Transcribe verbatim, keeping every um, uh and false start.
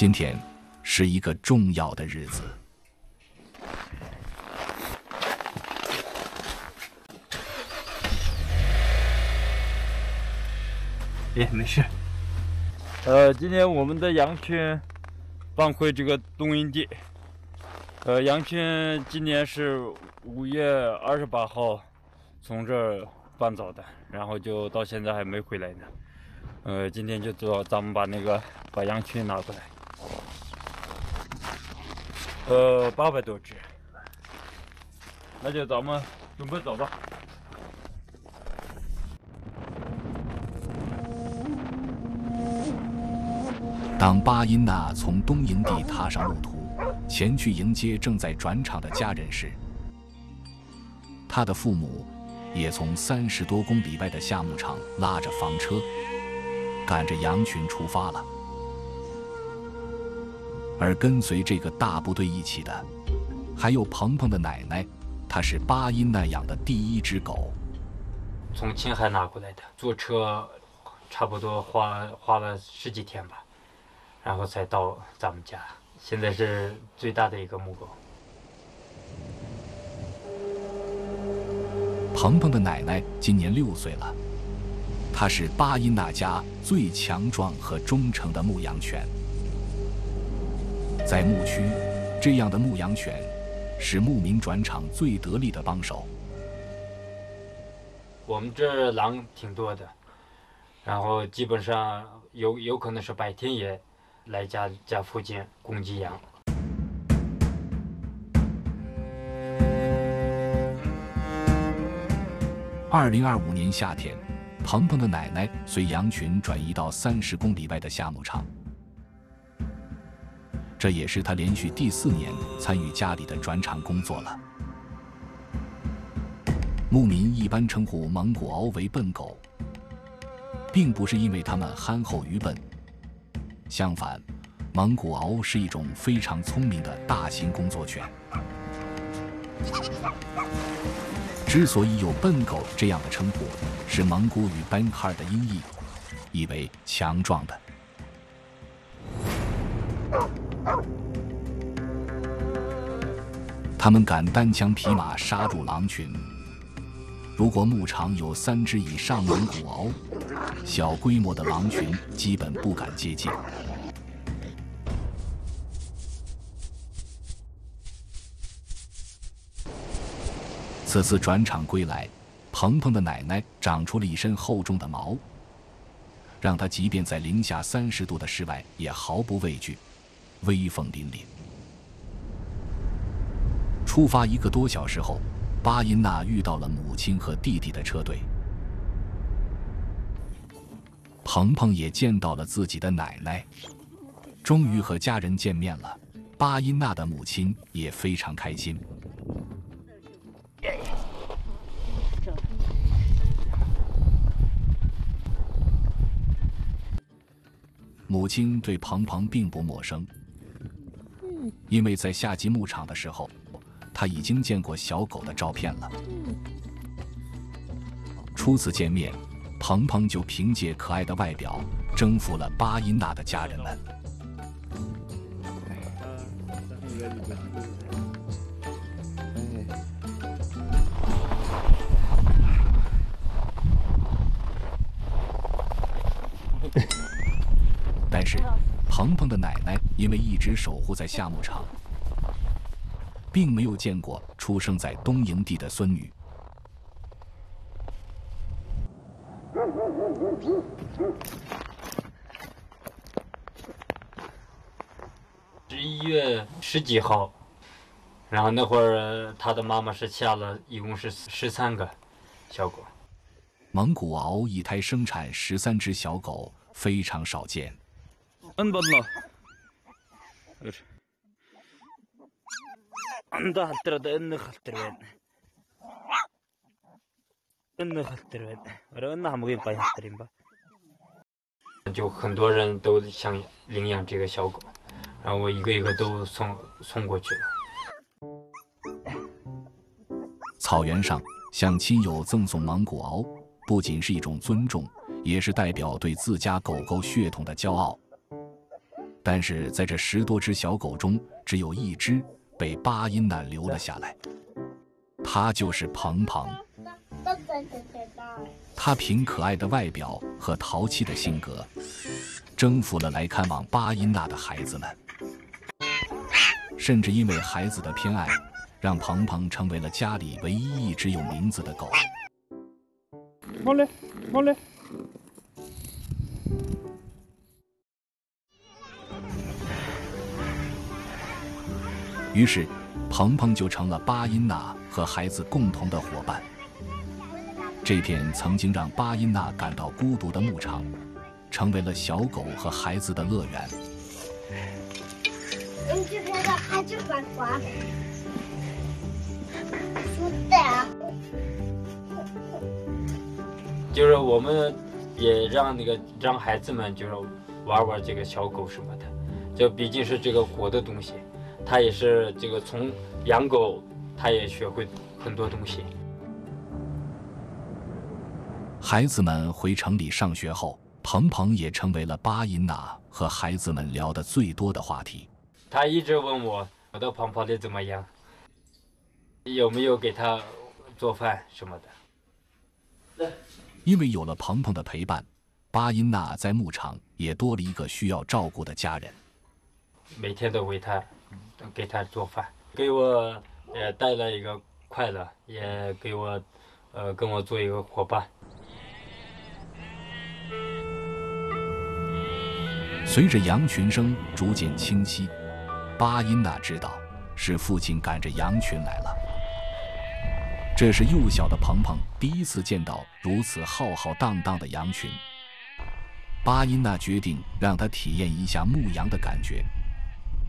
今天是一个重要的日子。 别，没事。呃，今天我们的羊群搬回这个东营地。呃，羊群今年是五月二十八号从这儿搬走的，然后就到现在还没回来呢。呃，今天就做咱们把那个把羊群拿过来。呃，八百多只。那就咱们准备走吧。 当巴音娜从东营地踏上路途，前去迎接正在转场的家人时，他的父母也从三十多公里外的夏牧场拉着房车，赶着羊群出发了。而跟随这个大部队一起的，还有鹏鹏的奶奶，她是巴音娜养的第一只狗。 从青海拿过来的，坐车差不多花花了十几天吧。然后才到咱们家，现在是最大的一个母狗。 鹏鹏的奶奶今年六岁了，她是巴音娜家最强壮和忠诚的牧羊犬。在牧区，这样的牧羊犬是牧民转场最得力的帮手。 我们这狼挺多的，然后基本上有有可能是白天也来家家附近攻击羊。 二零二五年夏天，鹏鹏的奶奶随羊群转移到三十公里外的夏牧场，这也是他连续第四年参与家里的转场工作了。牧民一般称呼蒙古獒为笨狗，并不是因为它们憨厚愚笨。相反，蒙古獒是一种非常聪明的大型工作犬。之所以有笨狗这样的称呼，是蒙古语 Bankar 的音译，意为强壮的。他们敢单枪匹马杀入狼群。如果牧场有三只以上蒙古獒，小规模的狼群基本不敢接近。此次转场归来，鹏鹏的奶奶长出了一身厚重的毛，让他即便在零下三十度的室外也毫不畏惧，威风凛凛。出发一个多小时后，巴音娜遇到了母亲和弟弟的车队。鹏鹏也见到了自己的奶奶，终于和家人见面了。巴音娜的母亲也非常开心。母亲对鹏鹏并不陌生，因为在夏季牧场的时候，他已经见过小狗的照片了。初次见面，鹏鹏就凭借可爱的外表征服了巴音娜的家人们。但是，鹏鹏的奶奶因为一直守护在夏牧场，并没有见过出生在东营地的孙女。 十一月十几号，然后那会儿他的妈妈是下了，一共是十三个小狗。 蒙古獒一胎生产十三只小狗非常少见。 嗯，不了。嗯，的好的，嗯，好的。嗯，好的，我说那没给白好的吧。就很多人都想领养这个小狗，然后我一个一个都送送过去了。 草原上向亲友赠送蒙古獒，不仅是一种尊重，也是代表对自家狗狗血统的骄傲。 但是在这十多只小狗中，只有一只被巴音娜留了下来，它就是鹏鹏。它凭可爱的外表和淘气的性格，征服了来看望巴音娜的孩子们，甚至因为孩子的偏爱，让鹏鹏成为了家里唯一一只有名字的狗。 过来，过来。 于是，鹏鹏就成了巴音娜和孩子共同的伙伴。这片曾经让巴音娜感到孤独的牧场，成为了小狗和孩子的乐园。 我们这边的孩子呱呱，说的。 就是我们也让那个让孩子们就是玩玩这个小狗什么的，这毕竟是这个活的东西，他也是这个从养狗，他也学会很多东西。 孩子们回城里上学后，鹏鹏也成为了巴音娜和孩子们聊得最多的话题。 他一直问我我的跑跑的怎么样，有没有给他做饭什么的。 因为有了鹏鹏的陪伴，巴音娜在牧场也多了一个需要照顾的家人。 每天都为他给他做饭，给我也带来一个快乐，也给我呃跟我做一个伙伴。 随着羊群声逐渐清晰，巴音娜知道是父亲赶着羊群来了。这是幼小的鹏鹏第一次见到如此浩浩荡荡的羊群。巴音娜决定让他体验一下牧羊的感觉，